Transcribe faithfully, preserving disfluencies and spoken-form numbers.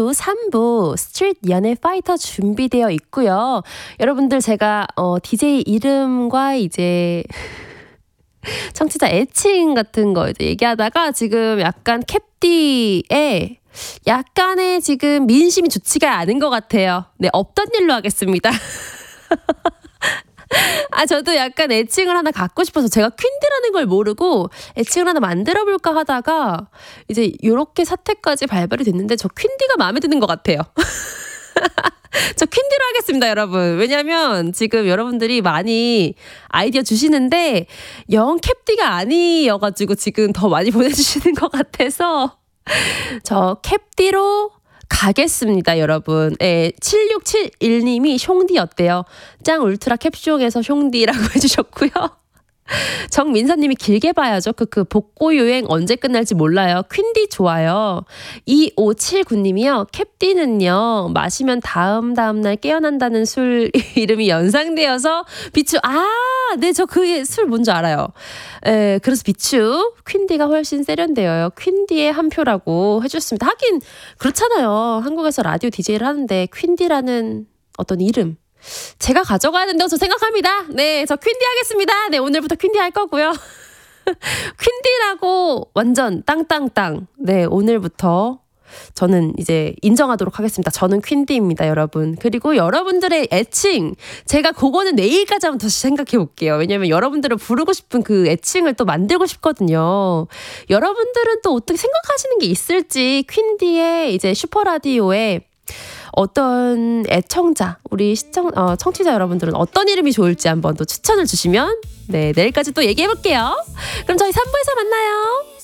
부, 삼 부 스트릿 연애 파이터 준비되어 있고요. 여러분들 제가 어, 디제이 이름과 이제 청취자 애칭 같은 거 이제 얘기하다가 지금 약간 캡디에 약간의 지금 민심이 좋지가 않은 것 같아요. 네, 없던 일로 하겠습니다. 아, 저도 약간 애칭을 하나 갖고 싶어서 제가 퀸디라는 걸 모르고 애칭을 하나 만들어 볼까 하다가 이제 요렇게 사태까지 발발이 됐는데 저 퀸디가 마음에 드는 것 같아요. 저 퀸디로 하겠습니다, 여러분. 왜냐면 지금 여러분들이 많이 아이디어 주시는데 영 캡디가 아니어가지고 지금 더 많이 보내주시는 것 같아서 저 캡디로 가겠습니다, 여러분. 예, 칠육칠일님이 숑디 어때요? 짱 울트라 캡숑에서 숑디라고 해주셨고요. 정민서님이 길게 봐야죠. 그, 그 복고 유행 언제 끝날지 몰라요. 퀸디 좋아요. 이오칠구님이요. 캡디는요. 마시면 다음 다음날 깨어난다는 술 이름이 연상되어서 비추. 아, 네, 저 그 술 뭔지 알아요. 에, 그래서 비추. 퀸디가 훨씬 세련되어요. 퀸디의 한 표라고 해줬습니다. 하긴 그렇잖아요. 한국에서 라디오 디제이를 하는데 퀸디라는 어떤 이름. 제가 가져가야 된다고 저 생각합니다. 네, 저 퀸디 하겠습니다. 네, 오늘부터 퀸디 할 거고요. 퀸디라고 완전 땅땅땅. 네, 오늘부터 저는 이제 인정하도록 하겠습니다. 저는 퀸디입니다, 여러분. 그리고 여러분들의 애칭, 제가 그거는 내일까지 한번 다시 생각해 볼게요. 왜냐면 여러분들을 부르고 싶은 그 애칭을 또 만들고 싶거든요. 여러분들은 또 어떻게 생각하시는 게 있을지 퀸디의 이제 슈퍼라디오에 어떤 애청자, 우리 시청, 어, 청취자 여러분들은 어떤 이름이 좋을지 한번 또 추천을 주시면 네, 내일까지 또 얘기해 볼게요. 그럼 저희 삼 부에서 만나요.